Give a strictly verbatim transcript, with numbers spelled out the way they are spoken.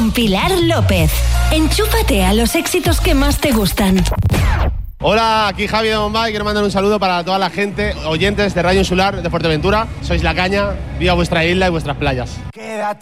con Pilar López. Enchúfate a los éxitos que más te gustan. Hola, aquí Javi de Bombay. Quiero mandar un saludo para toda la gente, oyentes de Radio Insular de Fuerteventura. Sois la caña, viva vuestra isla y vuestras playas. Quédate